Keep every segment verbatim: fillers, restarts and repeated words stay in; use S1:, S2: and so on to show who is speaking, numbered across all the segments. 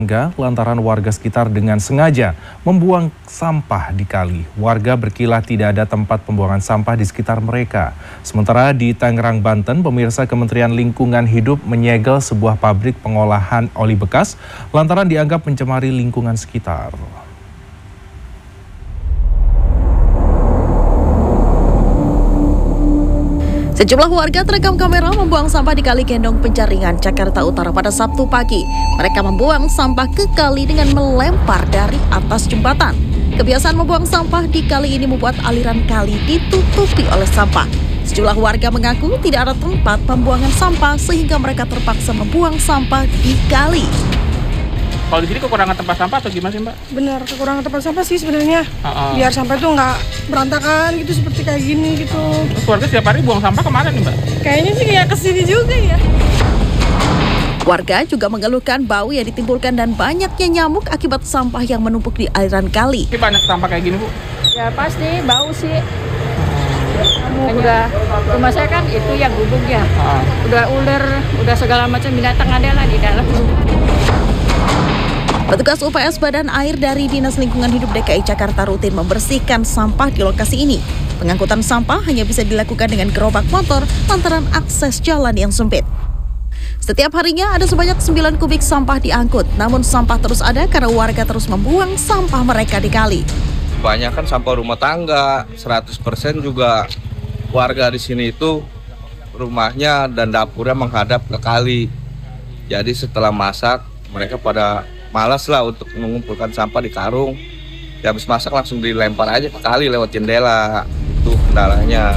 S1: lantaran warga sekitar dengan sengaja membuang sampah di kali. Warga berkilah tidak ada tempat pembuangan sampah di sekitar mereka. Sementara di Tangerang, Banten, pemirsa, Kementerian Lingkungan Hidup menyegel sebuah pabrik pengolahan oli bekas lantaran dianggap mencemari lingkungan sekitar.
S2: Sejumlah warga terekam kamera membuang sampah di Kali Gendong Penjaringan, Jakarta Utara pada Sabtu pagi. Mereka membuang sampah ke kali dengan melempar dari atas jembatan. Kebiasaan membuang sampah di kali ini membuat aliran kali ditutupi oleh sampah. Sejumlah warga mengaku tidak ada tempat pembuangan sampah sehingga mereka terpaksa membuang sampah di kali.
S3: Kalau di sini kekurangan tempat sampah atau gimana sih, Mbak?
S4: Benar, kekurangan tempat sampah sih sebenarnya.
S3: Uh-uh.
S4: Biar sampah itu nggak berantakan gitu seperti kayak gini gitu.
S3: Terus warga setiap hari buang sampah kemana nih, Mbak?
S4: Kayaknya sih kayak kesini juga ya.
S2: Warga juga mengeluhkan bau yang ditimbulkan dan banyaknya nyamuk akibat sampah yang menumpuk di aliran kali.
S3: Ini banyak sampah kayak gini, Bu?
S5: Ya pasti bau sih. Kan juga rumah saya kan itu yang gubuk ya. Uh-uh. Udah ular, udah segala macam binatang ada lah di dalam.
S2: Petugas U P S Badan Air dari Dinas Lingkungan Hidup D K I Jakarta rutin membersihkan sampah di lokasi ini. Pengangkutan sampah hanya bisa dilakukan dengan gerobak motor lantaran akses jalan yang sempit. Setiap harinya ada sebanyak sembilan kubik sampah diangkut, namun sampah terus ada karena warga terus membuang sampah mereka di kali.
S6: Banyak kan sampah rumah tangga, seratus persen juga warga di sini itu rumahnya dan dapurnya menghadap ke kali. Jadi setelah masak, mereka pada malas lah untuk mengumpulkan sampah di karung. Ya habis masak langsung dilempar aja ke kali lewat jendela. Itu kendalanya.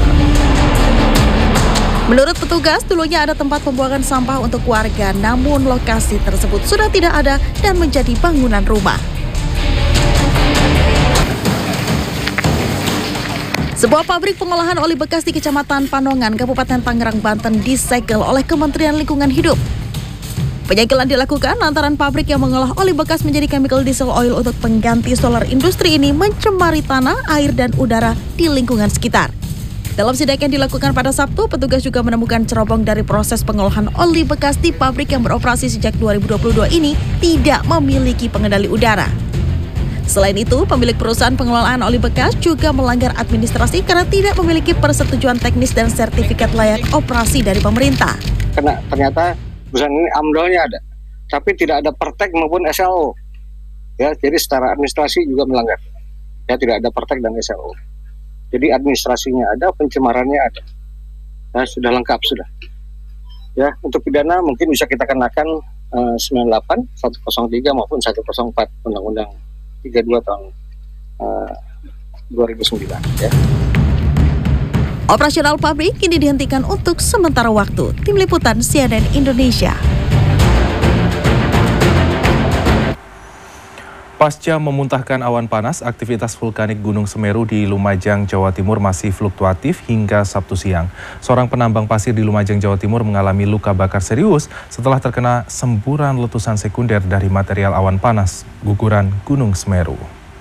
S2: Menurut petugas, dulunya ada tempat pembuangan sampah untuk warga, namun lokasi tersebut sudah tidak ada dan menjadi bangunan rumah. Sebuah pabrik pengolahan oli bekas di Kecamatan Panongan, Kabupaten Tangerang, Banten disegel oleh Kementerian Lingkungan Hidup. Penyegelan dilakukan lantaran pabrik yang mengolah oli bekas menjadi chemical diesel oil untuk pengganti solar industri ini mencemari tanah, air, dan udara di lingkungan sekitar. Dalam sidak yang dilakukan pada Sabtu, petugas juga menemukan cerobong dari proses pengolahan oli bekas di pabrik yang beroperasi sejak dua ribu dua puluh dua ini tidak memiliki pengendali udara. Selain itu, pemilik perusahaan pengelolaan oli bekas juga melanggar administrasi karena tidak memiliki persetujuan teknis dan sertifikat layak operasi dari pemerintah.
S7: Karena ternyata perusahaan ini amdalnya ada, tapi tidak ada pertek maupun S L O. Ya, jadi secara administrasi juga melanggar. Ya, tidak ada pertek dan S L O. Jadi administrasinya ada, pencemarannya ada. Ya, sudah lengkap sudah. Ya, untuk pidana mungkin bisa kita kenakan uh, sembilan puluh delapan, seratus tiga maupun seratus empat Undang-Undang tiga puluh dua tahun uh, dua ribu sembilan. Ya.
S2: Operasional pabrik kini dihentikan untuk sementara waktu. Tim Liputan C N N Indonesia.
S1: Pasca memuntahkan awan panas, aktivitas vulkanik Gunung Semeru di Lumajang, Jawa Timur masih fluktuatif hingga Sabtu siang. Seorang penambang pasir di Lumajang, Jawa Timur mengalami luka bakar serius setelah terkena semburan letusan sekunder dari material awan panas guguran Gunung Semeru.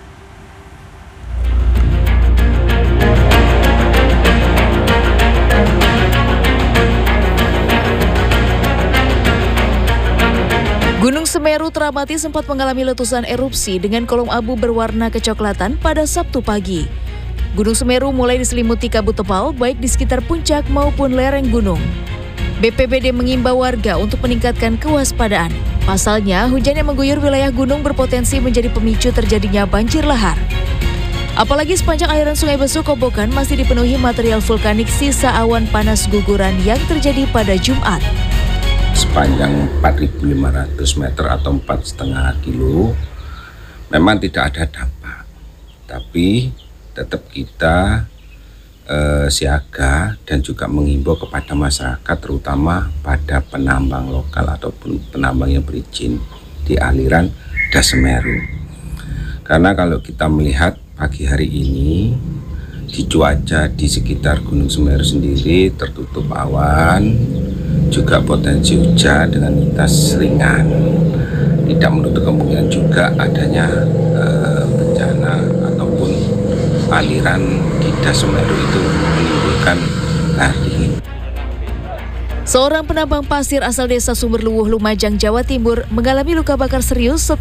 S8: Gunung Semeru teramati sempat mengalami letusan erupsi dengan kolom abu berwarna kecoklatan pada Sabtu pagi. Gunung Semeru mulai diselimuti kabut tebal baik di sekitar puncak maupun lereng gunung. B P B D mengimbau warga untuk meningkatkan kewaspadaan. Pasalnya, hujan yang mengguyur wilayah gunung berpotensi menjadi pemicu terjadinya banjir lahar. Apalagi sepanjang aliran Sungai Besu Kobokan masih dipenuhi material vulkanik sisa awan panas guguran yang terjadi pada Jumat.
S9: Sepanjang empat ribu lima ratus meter atau empat koma lima kilo memang tidak ada dampak, tapi tetap kita eh, siaga dan juga mengimbau kepada masyarakat, terutama pada penambang lokal ataupun penambang yang berizin di aliran Das Semeru. Karena kalau kita melihat pagi hari ini di cuaca di sekitar Gunung Semeru sendiri tertutup awan, juga potensi hujan dengan intensitas ringan. Tidak menutup kemungkinan juga adanya eh, bencana ataupun aliran di Das Semeru itu menimbulkan lahar dingin.
S8: Seorang penambang pasir asal desa Sumberluwuh, Lumajang, Jawa Timur mengalami luka bakar serius setelah